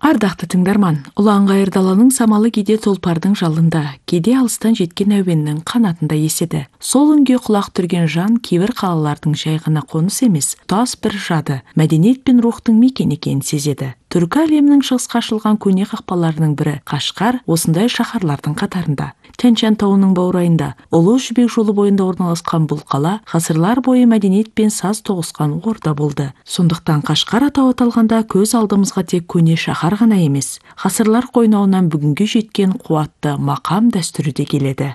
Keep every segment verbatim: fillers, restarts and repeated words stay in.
Ардақты тыңдарман, ұлан қайыр даланың самалы кейде тұлпардың жалында, кейде алыстан жеткен әуеннің қанатында еседі. Сол үнге құлақ түрген жан кейбір қалалардың жай ғана қоныс емес, тұтас бір жады, мәдениет пен рухтың мекен екенін сезеді. Түркі әлемінің шығысқа ашылған көне қақпаларының бірі Қашқар осындай шаһарлардың қатарында. Тянь-Шань тауының баурайында, Ұлы Жібек жолы бойында орналасқан бұл қала ғасырлар бойы мәдениет пен саз тоғысқан орда болды. Сондықтан Қашқар атауы аталғанда көз алдымызға тек көне шаһар ғана емес, ғасырлар қойнауынан бүгінге жеткен қуатты мақам дәстүрі де келеді.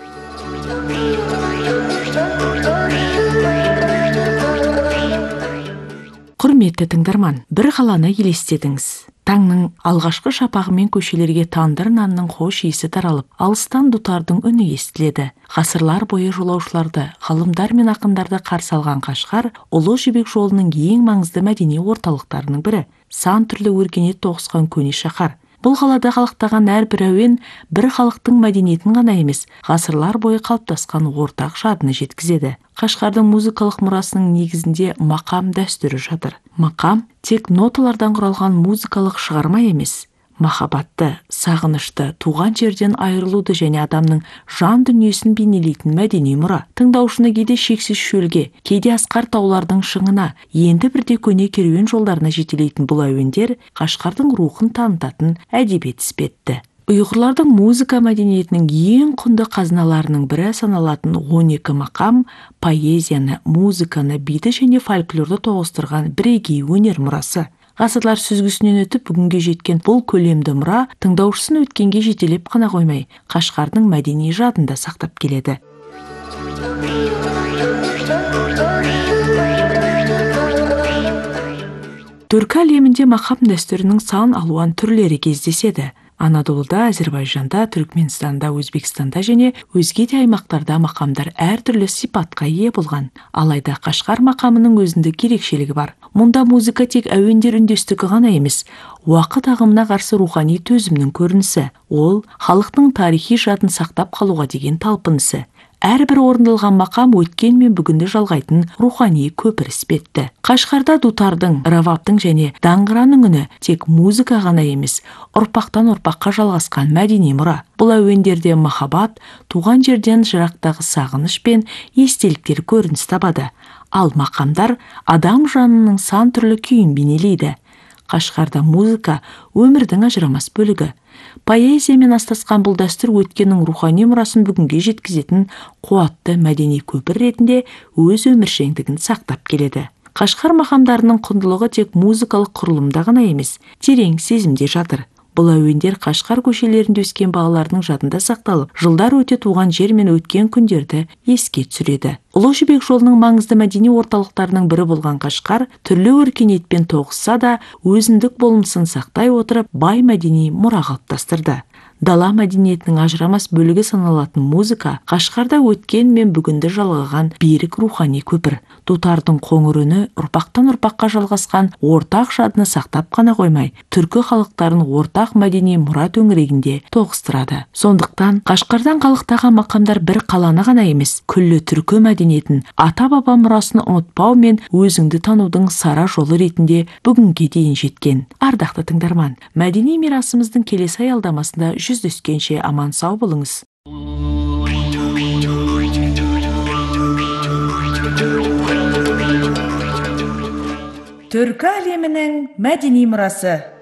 Құрметті тыңдарман, бір қаланы елестетіңіз. Таңның алғашқы шапағымен көшелерге тандыр нанның хош иісі таралып, алыстан дутардың үні естіледі. Ғасырлар бойы жолаушыларды, ғалымдар мен ақындарды қарсы алған Қашқар Ұлы Жібек жолының ең маңызды мәдени орталықтарының бірі. Сан түрлі өркениет тоғысқан көне шаһар. Бұл қалада қалықтаған әрбір әуен бір халықтың мәдениетін ғана емес, ғасырлар бойы қалыптасқан ортақ жадыны жеткізеді. Қашқардың музыкалық мұрасының негізінде мақам дәстүрі жатыр. Мақам тек ноталардан құралған музыкалық шығарма емес, махаббатты, сағынышты, туған жерден айырылуды және адамның жан дүниесін бейнелейтін мәдени мұра. Тыңдаушыны кейде шексіз шөлге, кейде асқар таулардың шыңына, енді бірде көне керуен жолдарына жетелейтін бұл әуендер Қашқардың рухын танытатын әдебиет іспетті. Ұйғырлардың музыка мәдениетінің ең құнды қазыналарының бірі саналатын он екі мақам поэзияны, музыканы, биді және фольклорды тоғыстырған бірегей өнер мұрасы. Ғасырлар сүзгісінен өтіп бүгінге жеткен бұл көлемді мұра тыңдаушысын өткенге жетелеп қана қоймай, Қашқардың мәдени жадында сақтап келеді. Түркі әлемінде мақам дәстүрінің сан алуан түрлері кездеседі. Анадолуда, Әзербайжанда, Түркменстанда, Өзбекстанда және өзге де аймақтарда мақамдар әртүрлі сипатқа ие болған. Алайда Қашқар мақамының өзіндік ерекшелігі бар. Мұнда музыка тек әуендер үндестігі ғана емес, уақыт ағымына қарсы рухани төзімнің көрінісі. Ол халықтың тарихи жадын сақтап қалуға деген талпынысы. Әрбір орындалған мақам өткен мен бүгінді жалғайтын рухани көпір іспетті. Қашқарда дутардың, равабтың және даңғыраның үні тек музыка ғана емес, ұрпақтан ұрпаққа жалғасқан мәдени мұра. Бұл әуендерде махаббат, туған жерден жырақтағы сағыныш пен естеліктер көрініс табады. Ал мақамдар адам жанының сан түрлі күйін бейнелейді. Қашқарда музыка өмірдің ажырамас бөлігі. Поэзиямен астасқан бұл дәстүр өткеннің рухани мұрасын бүгінге жеткізетін қуатты мәдени көпір ретінде өз өміршеңдігін сақтап келеді. Қашқар мақамдарының құндылығы тек музыкалық құрылымда ғана емес, терең сезімде жатыр. Бұл әуендер Қашқар көшелерінде өскен балалардың жадында сақталып, жылдар өте туған жер мен өткен күндерді еске түсіреді. Ұлы Жібек жолының маңызды мәдени орталықтарының бірі болған Қашқар түрлі өркениетпен тоғысса да, өзіндік болмысын сақтай отырып, бай мәдени мұра қалыптастырды. Дала мәдениетінің ажырамас бөлігі саналатын музыка Қашқарда өткен мен бүгінді жалғаған берік рухани көпір. Дутардың қоңыр үні ұрпақтан ұрпаққа жалғасқан ортақ жадыны сақтап қана қоймай, түркі халықтарын ортақ мәдени мұра төңірегінде тоғыстырады. Сондықтан Қашқардан қалықтаған мақамдар бір қаланы ғана емес, күллі түркі мәдениетін, ата-баба мұрасын ұмытпау мен өзіңді танудың сара жолы ретінде бүгінге дейін жеткен. Ардақты тыңдарман, мәдени мирасымыздың келесі аялдамасында жүздескенше аман сау болыңыз. Түркі әлемінің мәдени мұрасы.